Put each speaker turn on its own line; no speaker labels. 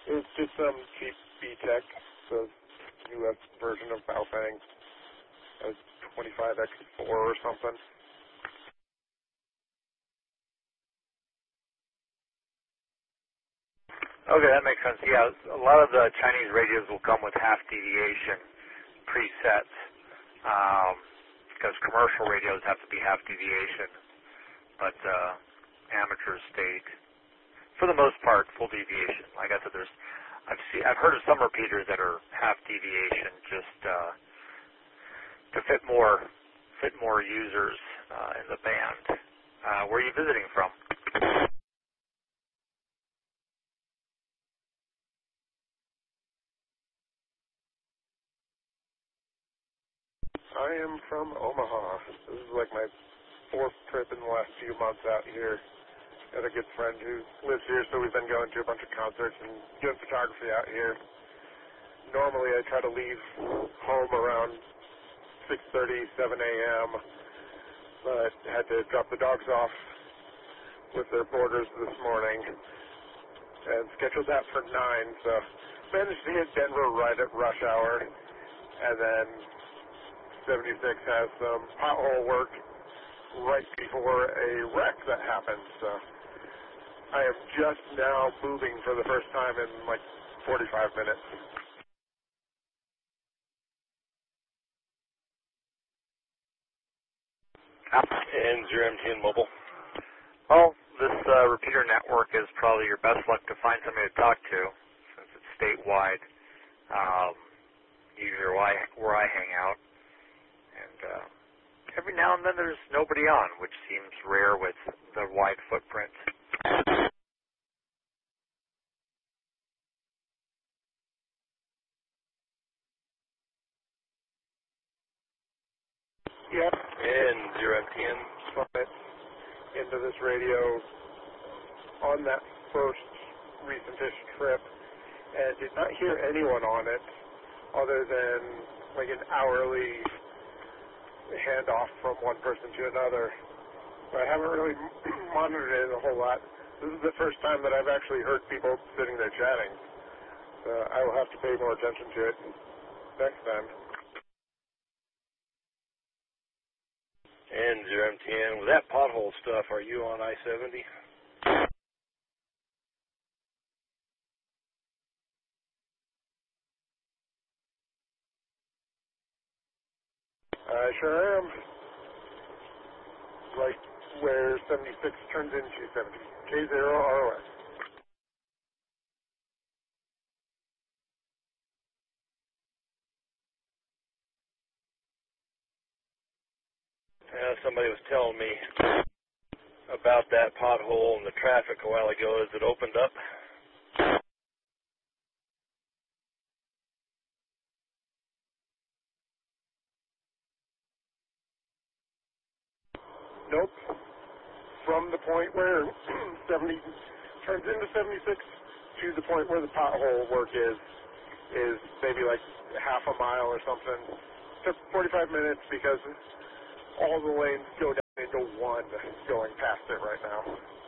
It's just some cheap B-Tech, the U.S. version of Baofeng, a 25X4 or something.
Okay, that makes sense. Yeah, a lot of the Chinese radios will come with half deviation presets because commercial radios have to be half deviation, but amateurs stayed, for the most part, full deviation. Like I said, I've heard of some repeaters that are half deviation just to fit more users in the band. Where are you visiting from?
I am from Omaha. This is like my fourth trip in the last few months out here. Got a good friend who lives here, so we've been going to a bunch of concerts and doing photography out here. Normally I try to leave home around 6:30, 7 a.m., but had to drop the dogs off with their boarders this morning and scheduled that for 9, so managed to hit Denver right at rush hour, and then 76 has some pothole work right before a wreck that happened. So I am just now moving for the first time in like 45 minutes.
And is your MTN mobile?
Well, this repeater network is probably your best luck to find somebody to talk to, since it's statewide, usually where I hang out. And every now and then there's nobody on, which seems rare with the wide footprint.
Yep.
And your MTN?
Split into this radio on that first recent-ish trip and did not hear anyone on it other than like an hourly handoff from one person to another. But I haven't really monitored it a whole lot. This is the first time that I've actually heard people sitting there chatting. So I will have to pay more attention to it next time.
And your MTN. With that pothole stuff, are you on I-70?
I sure am. Like where 76 turns into 70. K0ROS.
Somebody was telling me about that pothole and the traffic a while ago as it opened up.
Nope. From the point where 70 turns into 76 to the point where the pothole work is maybe like half a mile or something. Took 45 minutes because all the lanes go down into one going past it right now.